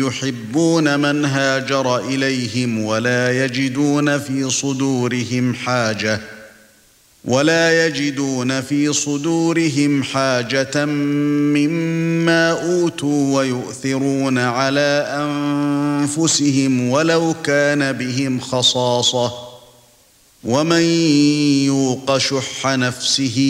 يحبون من هاجر إليهم ولا يجدون في صدورهم حاجة مما أوتوا ويؤثرون على أنفسهم ولو كان بهم خصاصة ومن يوق شح نفسه